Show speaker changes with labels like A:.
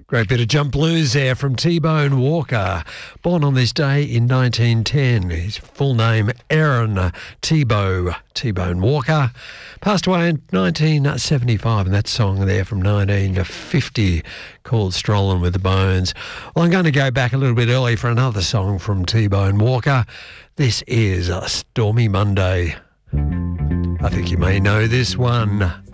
A: Great bit of jump blues there from T-Bone Walker. Born on this day in 1910. His full name, Aaron T-Bone Walker. Passed away in 1975, and that song there from 1950 called Strolling with the Bones. Well, I'm going to go back a little bit early for another song from T-Bone Walker. This is Stormy Monday. I think you may know this one.